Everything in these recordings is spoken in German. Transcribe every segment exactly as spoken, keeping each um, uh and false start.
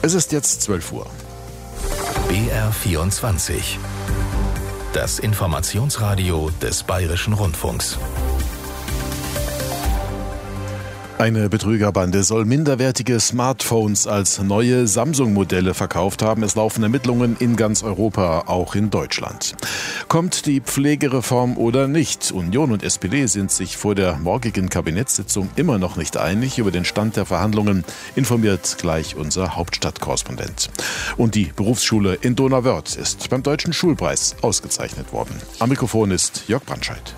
Es ist jetzt zwölf Uhr. B R vierundzwanzig. Das Informationsradio des Bayerischen Rundfunks. Eine Betrügerbande soll minderwertige Smartphones als neue Samsung-Modelle verkauft haben. Es laufen Ermittlungen in ganz Europa, auch in Deutschland. Kommt die Pflegereform oder nicht? Union und S P D sind sich vor der morgigen Kabinettssitzung immer noch nicht einig. Über den Stand der Verhandlungen informiert gleich unser Hauptstadtkorrespondent. Und die Berufsschule in Donauwörth ist beim Deutschen Schulpreis ausgezeichnet worden. Am Mikrofon ist Jörg Brandscheid.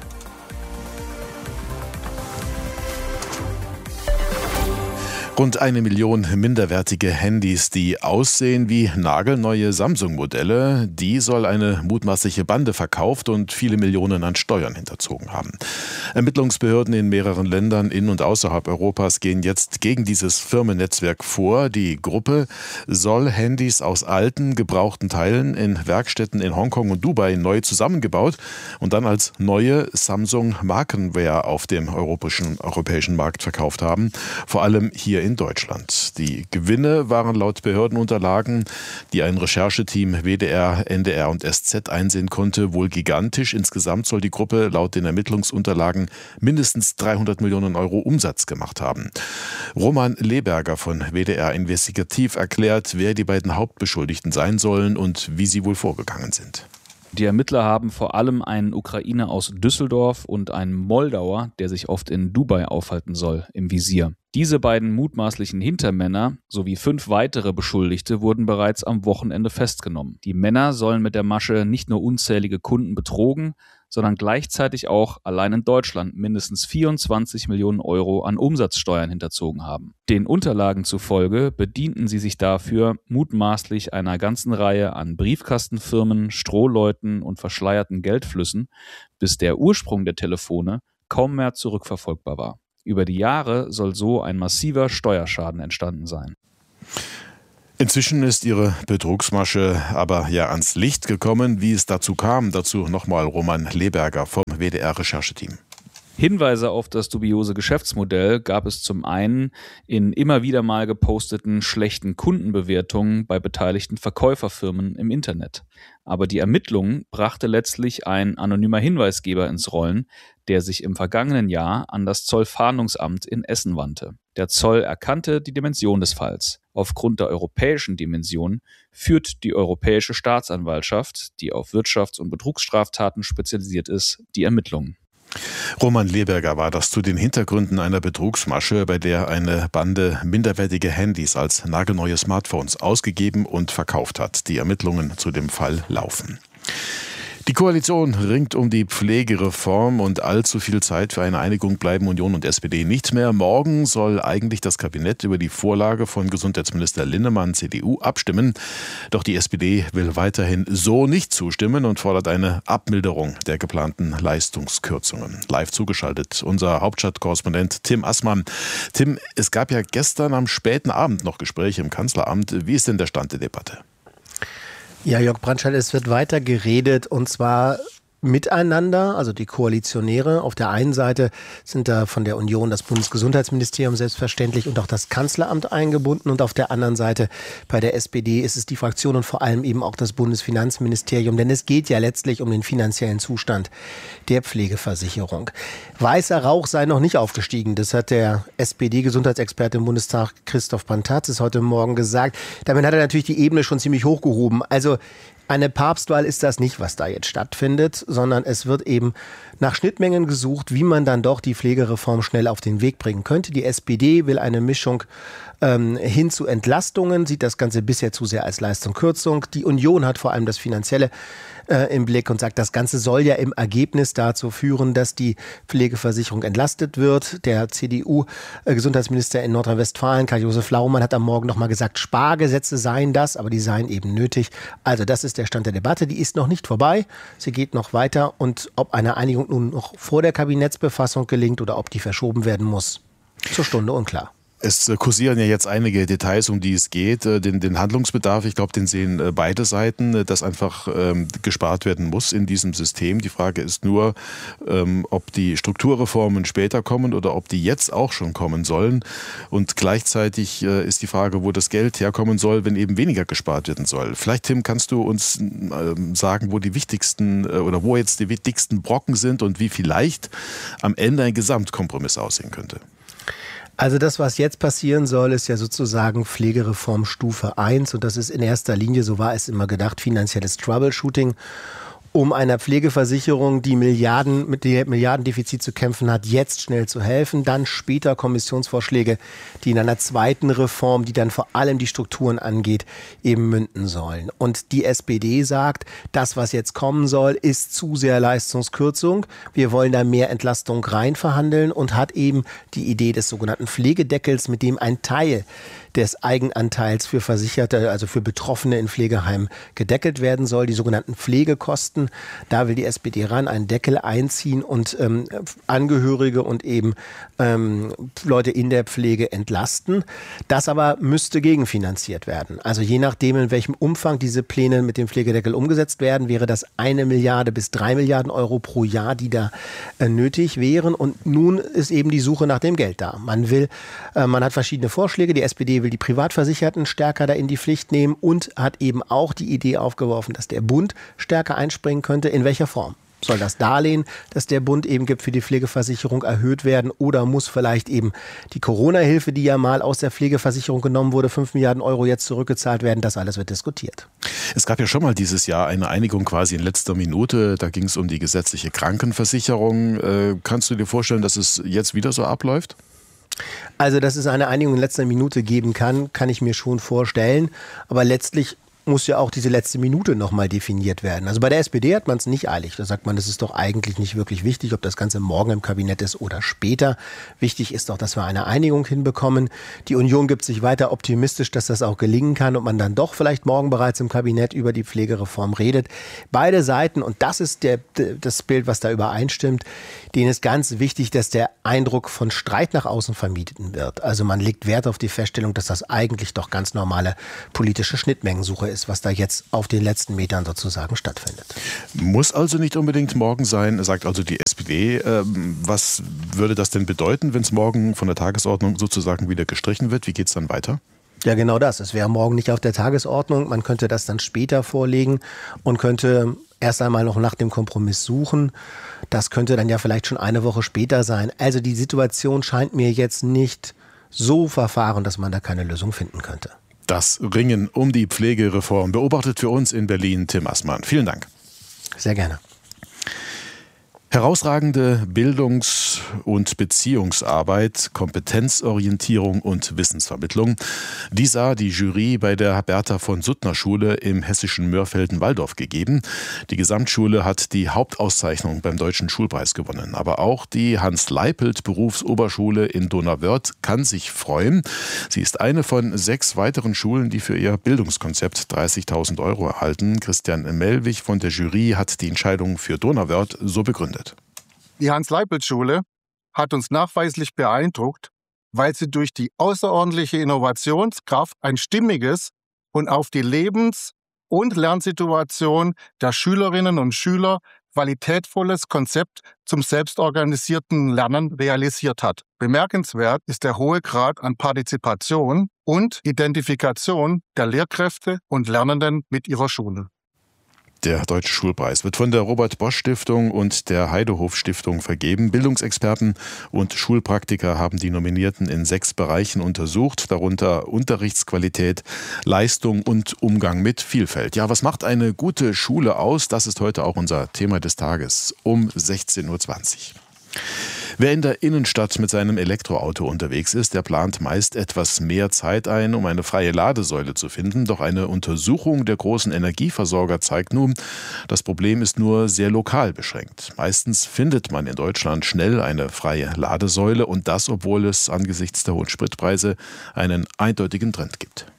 Rund eine Million minderwertige Handys, die aussehen wie nagelneue Samsung-Modelle, die soll eine mutmaßliche Bande verkauft und viele Millionen an Steuern hinterzogen haben. Ermittlungsbehörden in mehreren Ländern in und außerhalb Europas gehen jetzt gegen dieses Firmennetzwerk vor. Die Gruppe soll Handys aus alten, gebrauchten Teilen in Werkstätten in Hongkong und Dubai neu zusammengebaut und dann als neue Samsung-Markenware auf dem europäischen, europäischen Markt verkauft haben. Vor allem hier in Deutschland. Die Gewinne waren laut Behördenunterlagen, die ein Rechercheteam W D R, N D R und S Z einsehen konnte, wohl gigantisch. Insgesamt soll die Gruppe laut den Ermittlungsunterlagen mindestens dreihundert Millionen Euro Umsatz gemacht haben. Roman Leberger von W D R Investigativ erklärt, wer die beiden Hauptbeschuldigten sein sollen und wie sie wohl vorgegangen sind. Die Ermittler haben vor allem einen Ukrainer aus Düsseldorf und einen Moldauer, der sich oft in Dubai aufhalten soll, im Visier. Diese beiden mutmaßlichen Hintermänner sowie fünf weitere Beschuldigte wurden bereits am Wochenende festgenommen. Die Männer sollen mit der Masche nicht nur unzählige Kunden betrogen, sondern gleichzeitig auch allein in Deutschland mindestens vierundzwanzig Millionen Euro an Umsatzsteuern hinterzogen haben. Den Unterlagen zufolge bedienten sie sich dafür mutmaßlich einer ganzen Reihe an Briefkastenfirmen, Strohleuten und verschleierten Geldflüssen, bis der Ursprung der Telefone kaum mehr zurückverfolgbar war. Über die Jahre soll so ein massiver Steuerschaden entstanden sein. Inzwischen ist ihre Betrugsmasche aber ja ans Licht gekommen. Wie es dazu kam, dazu nochmal Roman Leberger vom W D R-Rechercheteam. Hinweise auf das dubiose Geschäftsmodell gab es zum einen in immer wieder mal geposteten schlechten Kundenbewertungen bei beteiligten Verkäuferfirmen im Internet. Aber die Ermittlungen brachte letztlich ein anonymer Hinweisgeber ins Rollen, der sich im vergangenen Jahr an das Zollfahndungsamt in Essen wandte. Der Zoll erkannte die Dimension des Falls. Aufgrund der europäischen Dimension führt die Europäische Staatsanwaltschaft, die auf Wirtschafts- und Betrugsstraftaten spezialisiert ist, die Ermittlungen. Roman Leberger war das zu den Hintergründen einer Betrugsmasche, bei der eine Bande minderwertige Handys als nagelneue Smartphones ausgegeben und verkauft hat. Die Ermittlungen zu dem Fall laufen. Die Koalition ringt um die Pflegereform und allzu viel Zeit für eine Einigung bleiben Union und S P D nicht mehr. Morgen soll eigentlich das Kabinett über die Vorlage von Gesundheitsminister Linnemann, C D U, abstimmen. Doch die S P D will weiterhin so nicht zustimmen und fordert eine Abmilderung der geplanten Leistungskürzungen. Live zugeschaltet unser Hauptstadtkorrespondent Tim Assmann. Tim, es gab ja gestern am späten Abend noch Gespräche im Kanzleramt. Wie ist denn der Stand der Debatte? Ja, Jörg Brandscheid, es wird weiter geredet und zwar miteinander, also die Koalitionäre. Auf der einen Seite sind da von der Union das Bundesgesundheitsministerium selbstverständlich und auch das Kanzleramt eingebunden und auf der anderen Seite bei der S P D ist es die Fraktion und vor allem eben auch das Bundesfinanzministerium, denn es geht ja letztlich um den finanziellen Zustand der Pflegeversicherung. Weißer Rauch sei noch nicht aufgestiegen, das hat der S P D-Gesundheitsexperte im Bundestag Christoph Pantazis heute Morgen gesagt. Damit hat er natürlich die Ebene schon ziemlich hochgehoben. Also eine Papstwahl ist das nicht, was da jetzt stattfindet, sondern es wird eben nach Schnittmengen gesucht, wie man dann doch die Pflegereform schnell auf den Weg bringen könnte. Die S P D will eine Mischung ähm, hin zu Entlastungen, sieht das Ganze bisher zu sehr als Leistungskürzung. Die Union hat vor allem das Finanzielle äh, im Blick und sagt, das Ganze soll ja im Ergebnis dazu führen, dass die Pflegeversicherung entlastet wird. Der C D U-Gesundheitsminister in Nordrhein-Westfalen, Karl-Josef Laumann, hat am Morgen nochmal gesagt, Spargesetze seien das, aber die seien eben nötig. Also das ist der Stand der Debatte. Die ist noch nicht vorbei. Sie geht noch weiter. Und ob eine Einigung nun noch vor der Kabinettsbefassung gelingt oder ob die verschoben werden muss, zur Stunde unklar. Es kursieren ja jetzt einige Details, um die es geht. Den, den Handlungsbedarf, ich glaube, den sehen beide Seiten, dass einfach ähm, gespart werden muss in diesem System. Die Frage ist nur, ähm, ob die Strukturreformen später kommen oder ob die jetzt auch schon kommen sollen. Und gleichzeitig äh, ist die Frage, wo das Geld herkommen soll, wenn eben weniger gespart werden soll. Vielleicht, Tim, kannst du uns äh, sagen, wo die wichtigsten äh, oder wo jetzt die wichtigsten Brocken sind und wie vielleicht am Ende ein Gesamtkompromiss aussehen könnte. Also das, was jetzt passieren soll, ist ja sozusagen Pflegereform Stufe eins und das ist in erster Linie, so war es immer gedacht, finanzielles Troubleshooting, um einer Pflegeversicherung, die Milliarden mit dem Milliardendefizit zu kämpfen hat, jetzt schnell zu helfen. Dann später Kommissionsvorschläge, die in einer zweiten Reform, die dann vor allem die Strukturen angeht, eben münden sollen. Und die S P D sagt, das, was jetzt kommen soll, ist zu sehr Leistungskürzung. Wir wollen da mehr Entlastung rein verhandeln und hat eben die Idee des sogenannten Pflegedeckels, mit dem ein Teil des Eigenanteils für Versicherte, also für Betroffene in Pflegeheimen gedeckelt werden soll, die sogenannten Pflegekosten. Da will die S P D ran, einen Deckel einziehen und ähm, Angehörige und eben ähm, Leute in der Pflege entlasten. Das aber müsste gegenfinanziert werden. Also je nachdem, in welchem Umfang diese Pläne mit dem Pflegedeckel umgesetzt werden, wäre das eine Milliarde bis drei Milliarden Euro pro Jahr, die da äh, nötig wären. Und nun ist eben die Suche nach dem Geld da. Man will, äh, man hat verschiedene Vorschläge. Die S P D will die Privatversicherten stärker da in die Pflicht nehmen und hat eben auch die Idee aufgeworfen, dass der Bund stärker einspringen könnte. In welcher Form? Soll das Darlehen, das der Bund eben gibt für die Pflegeversicherung, erhöht werden oder muss vielleicht eben die Corona-Hilfe, die ja mal aus der Pflegeversicherung genommen wurde, fünf Milliarden Euro jetzt zurückgezahlt werden? Das alles wird diskutiert. Es gab ja schon mal dieses Jahr eine Einigung quasi in letzter Minute. Da ging es um die gesetzliche Krankenversicherung. Äh, kannst du dir vorstellen, dass es jetzt wieder so abläuft? Also, dass es eine Einigung in letzter Minute geben kann, kann ich mir schon vorstellen. Aber letztlich muss ja auch diese letzte Minute nochmal definiert werden. Also bei der S P D hat man es nicht eilig. Da sagt man, das ist doch eigentlich nicht wirklich wichtig, ob das Ganze morgen im Kabinett ist oder später. Wichtig ist doch, dass wir eine Einigung hinbekommen. Die Union gibt sich weiter optimistisch, dass das auch gelingen kann und man dann doch vielleicht morgen bereits im Kabinett über die Pflegereform redet. Beide Seiten, und das ist der, das Bild, was da übereinstimmt, denen ist ganz wichtig, dass der Eindruck von Streit nach außen vermieden wird. Also man legt Wert auf die Feststellung, dass das eigentlich doch ganz normale politische Schnittmengensuche ist, was da jetzt auf den letzten Metern sozusagen stattfindet. Muss also nicht unbedingt morgen sein, sagt also die S P D. Ähm, was würde das denn bedeuten, wenn es morgen von der Tagesordnung sozusagen wieder gestrichen wird? Wie geht es dann weiter? Ja, genau das. Es wäre morgen nicht auf der Tagesordnung. Man könnte das dann später vorlegen und könnte erst einmal noch nach dem Kompromiss suchen. Das könnte dann ja vielleicht schon eine Woche später sein. Also die Situation scheint mir jetzt nicht so verfahren, dass man da keine Lösung finden könnte. Das Ringen um die Pflegereform beobachtet für uns in Berlin Tim Assmann. Vielen Dank. Sehr gerne. Herausragende Bildungs- und Beziehungsarbeit, Kompetenzorientierung und Wissensvermittlung. Die sah die Jury bei der Bertha-von-Suttner-Schule im hessischen Mörfelden-Walldorf gegeben. Die Gesamtschule hat die Hauptauszeichnung beim Deutschen Schulpreis gewonnen. Aber auch die Hans-Leipelt-Berufsoberschule in Donauwörth kann sich freuen. Sie ist eine von sechs weiteren Schulen, die für ihr Bildungskonzept dreißigtausend Euro erhalten. Christian Mellwig von der Jury hat die Entscheidung für Donauwörth so begründet. Die Hans-Leipelt-Schule hat uns nachweislich beeindruckt, weil sie durch die außerordentliche Innovationskraft ein stimmiges und auf die Lebens- und Lernsituation der Schülerinnen und Schüler qualitätvolles Konzept zum selbstorganisierten Lernen realisiert hat. Bemerkenswert ist der hohe Grad an Partizipation und Identifikation der Lehrkräfte und Lernenden mit ihrer Schule. Der Deutsche Schulpreis wird von der Robert-Bosch-Stiftung und der Heidehof-Stiftung vergeben. Bildungsexperten und Schulpraktiker haben die Nominierten in sechs Bereichen untersucht, darunter Unterrichtsqualität, Leistung und Umgang mit Vielfalt. Ja, was macht eine gute Schule aus? Das ist heute auch unser Thema des Tages um sechzehn Uhr zwanzig. Wer in der Innenstadt mit seinem Elektroauto unterwegs ist, der plant meist etwas mehr Zeit ein, um eine freie Ladesäule zu finden. Doch eine Untersuchung der großen Energieversorger zeigt nun, das Problem ist nur sehr lokal beschränkt. Meistens findet man in Deutschland schnell eine freie Ladesäule und das, obwohl es angesichts der hohen Spritpreise einen eindeutigen Trend gibt.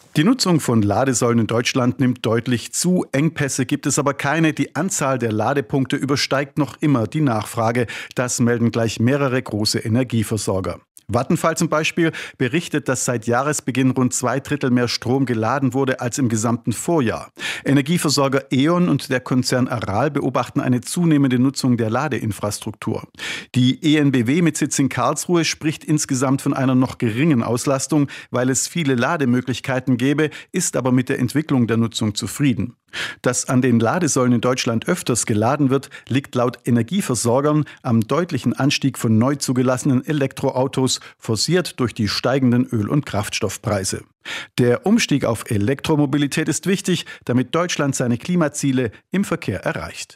Die Nutzung von Ladesäulen in Deutschland nimmt deutlich zu. Engpässe gibt es aber keine. Die Anzahl der Ladepunkte übersteigt noch immer die Nachfrage. Das melden gleich mehrere große Energieversorger. Vattenfall zum Beispiel berichtet, dass seit Jahresbeginn rund zwei Drittel mehr Strom geladen wurde als im gesamten Vorjahr. Energieversorger E.ON und der Konzern Aral beobachten eine zunehmende Nutzung der Ladeinfrastruktur. Die E N B W mit Sitz in Karlsruhe spricht insgesamt von einer noch geringen Auslastung, weil es viele Lademöglichkeiten gäbe, ist aber mit der Entwicklung der Nutzung zufrieden. Dass an den Ladesäulen in Deutschland öfters geladen wird, liegt laut Energieversorgern am deutlichen Anstieg von neu zugelassenen Elektroautos, forciert durch die steigenden Öl- und Kraftstoffpreise. Der Umstieg auf Elektromobilität ist wichtig, damit Deutschland seine Klimaziele im Verkehr erreicht.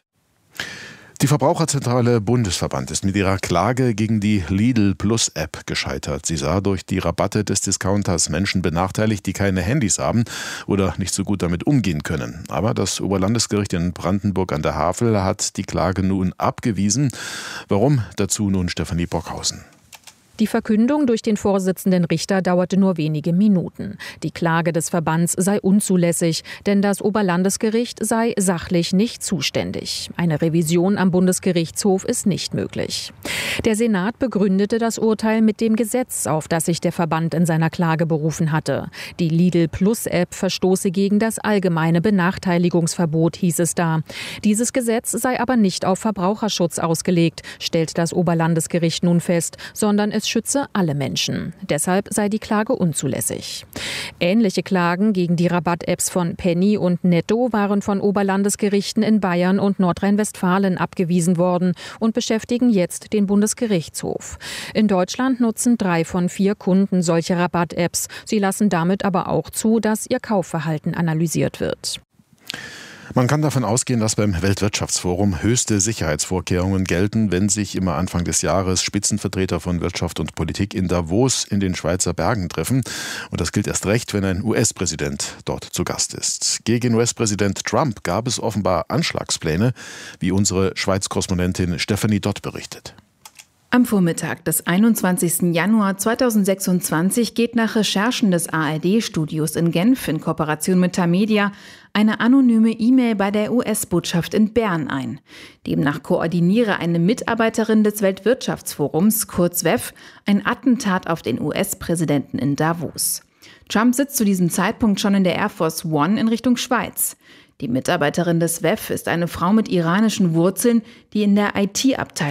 Die Verbraucherzentrale Bundesverband ist mit ihrer Klage gegen die Lidl Plus App gescheitert. Sie sah durch die Rabatte des Discounters Menschen benachteiligt, die keine Handys haben oder nicht so gut damit umgehen können. Aber das Oberlandesgericht in Brandenburg an der Havel hat die Klage nun abgewiesen. Warum? Dazu nun Stefanie Bockhausen. Die Verkündung durch den Vorsitzenden Richter dauerte nur wenige Minuten. Die Klage des Verbands sei unzulässig, denn das Oberlandesgericht sei sachlich nicht zuständig. Eine Revision am Bundesgerichtshof ist nicht möglich. Der Senat begründete das Urteil mit dem Gesetz, auf das sich der Verband in seiner Klage berufen hatte. Die Lidl Plus App verstoße gegen das allgemeine Benachteiligungsverbot, hieß es da. Dieses Gesetz sei aber nicht auf Verbraucherschutz ausgelegt, stellt das Oberlandesgericht nun fest, sondern es schütze alle Menschen. Deshalb sei die Klage unzulässig. Ähnliche Klagen gegen die Rabatt-Apps von Penny und Netto waren von Oberlandesgerichten in Bayern und Nordrhein-Westfalen abgewiesen worden und beschäftigen jetzt den Bundesgerichtshof. In Deutschland nutzen drei von vier Kunden solche Rabatt-Apps. Sie lassen damit aber auch zu, dass ihr Kaufverhalten analysiert wird. Man kann davon ausgehen, dass beim Weltwirtschaftsforum höchste Sicherheitsvorkehrungen gelten, wenn sich immer Anfang des Jahres Spitzenvertreter von Wirtschaft und Politik in Davos in den Schweizer Bergen treffen. Und das gilt erst recht, wenn ein U S-Präsident dort zu Gast ist. Gegen U S-Präsident Trump gab es offenbar Anschlagspläne, wie unsere Schweiz-Korrespondentin Stefanie Dott berichtet. Am Vormittag des einundzwanzigsten Januar zweitausendsechsundzwanzig geht nach Recherchen des A R D-Studios in Genf in Kooperation mit Tamedia eine anonyme E-Mail bei der U S-Botschaft in Bern ein. Demnach koordiniere eine Mitarbeiterin des Weltwirtschaftsforums, kurz W E F, ein Attentat auf den U S-Präsidenten in Davos. Trump sitzt zu diesem Zeitpunkt schon in der Air Force One in Richtung Schweiz. Die Mitarbeiterin des W E F ist eine Frau mit iranischen Wurzeln, die in der I T-Abteilung